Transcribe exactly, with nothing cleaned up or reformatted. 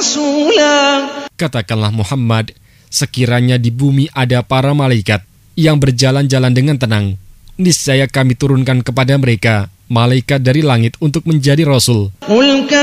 رسولا. Katakanlah Muhammad, sekiranya di bumi ada para malaikat yang berjalan-jalan dengan tenang, niscaya kami turunkan kepada mereka malaikat dari langit untuk menjadi rasul.